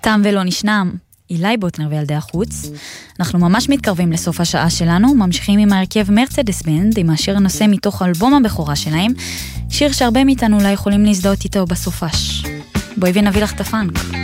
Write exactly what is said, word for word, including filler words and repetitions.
תם ולא נשנם, אילי בוטנר וילדי החוץ. אנחנו ממש מתקרבים לסוף השעה שלנו, ממשיכים עם ההרכב מרצדס בנד, עם השיר הנושא מתוך אלבום הבכורה שלהם, שיר שהרבה מאיתנו אולי יכולים להזדהות איתו בסופש. בואי ונביא לך את הפאנק.